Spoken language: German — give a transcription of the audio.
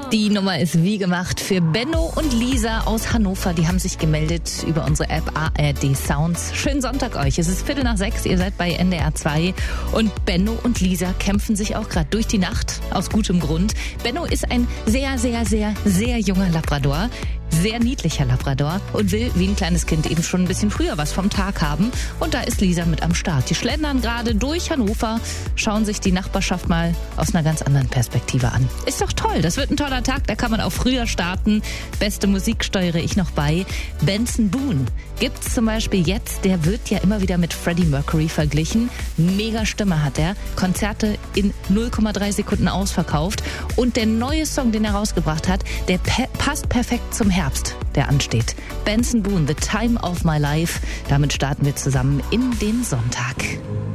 Die Nummer ist wie gemacht für Benno und Lisa aus Hannover. Die haben sich gemeldet über unsere App ARD Sounds. Schönen Sonntag euch. Es ist 5:45, ihr seid bei NDR 2. Und Benno und Lisa kämpfen sich auch gerade durch die Nacht, aus gutem Grund. Benno ist ein sehr, sehr, sehr, sehr junger Labrador. Sehr niedlicher Labrador und will wie ein kleines Kind eben schon ein bisschen früher was vom Tag haben. Und da ist Lisa mit am Start. Die schlendern gerade durch Hannover, schauen sich die Nachbarschaft mal aus einer ganz anderen Perspektive an. Ist doch toll, das wird ein toller Tag, da kann man auch früher starten. Beste Musik steuere ich noch bei. Benson Boone gibt's zum Beispiel jetzt, der wird ja immer wieder mit Freddie Mercury verglichen. Mega Stimme hat er, Konzerte in 0,3 Sekunden ausverkauft. Und der neue Song, den er rausgebracht hat, der passt perfekt zum Herbst, der ansteht. Benson Boone, The Time of My Life. Damit starten wir zusammen in den Sonntag.